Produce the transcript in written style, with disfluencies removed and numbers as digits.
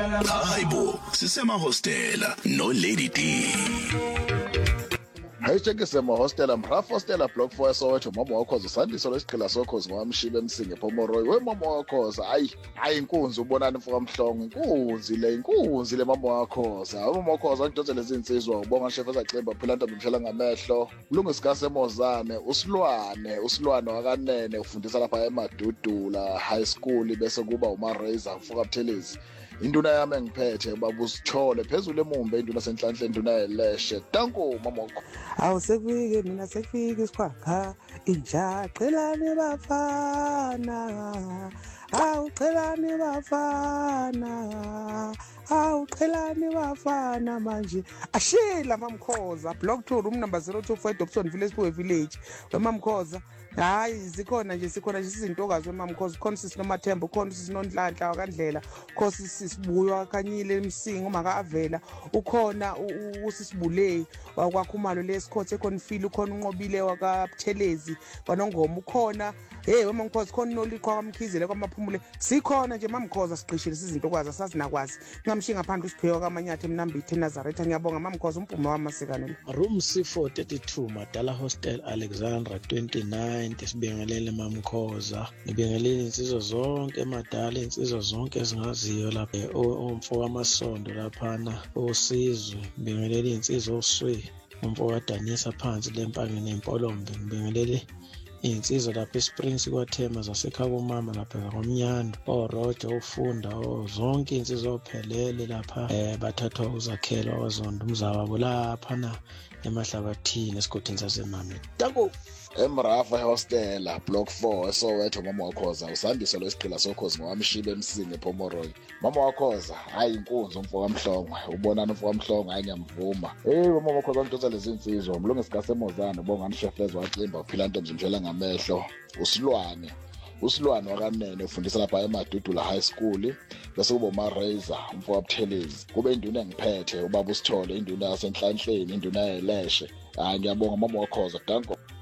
Hayibo, sisemahostela no Lady D. Hayi cheke sema hostela mraf hostela block 4 Soweto mama wakho Sandiso lesiqhela sokho ngwamshibe emsinge Pomoroy we mama wakho hayi inkunzi ubonana mfoka mhlongo inkunzi le mama wakho mama wakho ngidothe lezi insizwa ubonga chef ezacimba phela ntombi mshela ngamehlo ulungisikase emozane usilwane wakanene ufundisa lapha eMadudula high school bese kuba uma Razor mfoka Buthelezi induna yami engiphethe baba usithole phezulu emumbe induna senhlanhla induna yeleshe tanko mama wakho awu sekufike mina sekufike isikhwakha inja qhelane bafana awu qhelane bafana manje ashila mamkhoza block 2 room number 024 Dobson Village wemamkhoza hayi sikhona nje izintokazi wemamkhoza khona sisinomathembo khona sisinonhlanhla wakandlela khona sisibuywa kanyile emsingo uma avela ukhona usisibule wakwakhumalo lesikhothi ekhonfile ukhona unqobile wakabuthelezi kwanongoma ukhona wemamkhoza khona noliqhwa kwamkhizele kwamaphumule sikhona nje mamkhoza siqishile sizintokwazi asazinakwazi ngamshiya ngaphandle usiphewa kaManyathe eMnambithe eNazaretha ngiyabonga mamkhoza umphume wamasikane room C432 Madala Hostel Alexandra 29 sibingelele mamkhoza ngibingelele insizwa zonke emadala insizwa zonke ezingaziyo lapha umfo wamasondo laphana osizwe ngibingelele insizwa oswe umfo wadanisa phansi lempangeni empolombe ngibingelele insizwa lapha eSprings kwaThema zaseKhakumama lapha kwaMnyando oRoja ufunda zonke insizwa ophelele lapha bathathwa uzakhela wazondo umzawabo lapha na emahlabathini esigodini sasemami tango Emrafa hostela block 4 Soweto mama wakhoza usandiso lesiqhela sokhozi ngwamshibe emsinge Pomoroy mama wakhoza hayi inkunzi umfoka mhlongwe ubonana umfoka mhlongwe hayi ngiyamvuma mama wakhoza ngidotha lezi insizwa umlungisikase emozane ubonga nisheflezwe wacimba uphila ntombi mshela ngamehlo usilwane wakanene ufundisa lapha eMadudula high school bese kuba uma Razor umfoka Buthelezi kube induna engiphethe ubaba usithole induna yasenhlanhleni induna yeleshe hayi ngiyabonga mama wakhoza danko